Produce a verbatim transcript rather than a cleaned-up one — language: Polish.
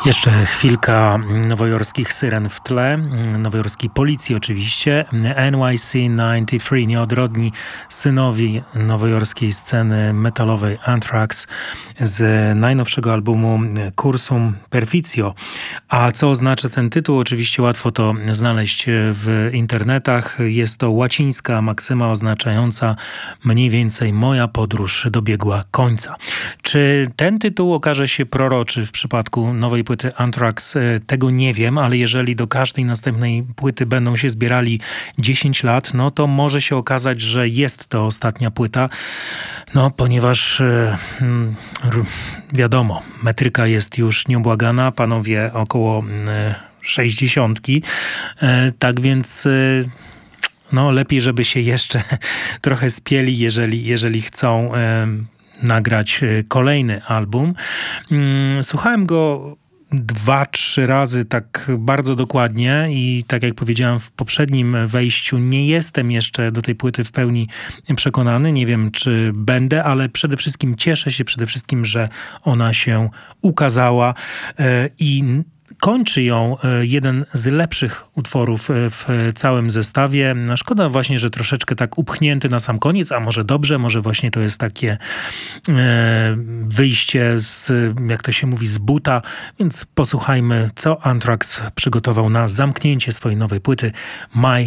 Jeszcze chwilka nowojorskich syren w tle, nowojorskiej policji oczywiście. N Y C dziewięćdziesiąt trzy, nieodrodni synowi nowojorskiej sceny metalowej Anthrax z najnowszego albumu Cursum Perficio. A co oznacza ten tytuł? Oczywiście łatwo to znaleźć w internetach. Jest to łacińska maksyma oznaczająca mniej więcej moja podróż dobiegła końca. Czy ten tytuł okaże się proroczy w przypadku nowej płyty Anthrax? Tego nie wiem, ale jeżeli do każdej następnej płyty będą się zbierali dziesięć lat, no to może się okazać, że jest to ostatnia płyta, no ponieważ hmm, wiadomo, metryka jest już nieubłagana, panowie około sześćdziesiątki, tak więc no lepiej, żeby się jeszcze trochę spieli, jeżeli, jeżeli chcą nagrać kolejny album. Słuchałem go dwa, trzy razy tak bardzo dokładnie i tak jak powiedziałem w poprzednim wejściu, nie jestem jeszcze do tej płyty w pełni przekonany. Nie wiem, czy będę, ale przede wszystkim cieszę się przede wszystkim, że ona się ukazała i kończy ją jeden z lepszych utworów w całym zestawie. Szkoda właśnie, że troszeczkę tak upchnięty na sam koniec, a może dobrze, może właśnie to jest takie wyjście z, jak to się mówi, z buta. Więc posłuchajmy, co Anthrax przygotował na zamknięcie swojej nowej płyty My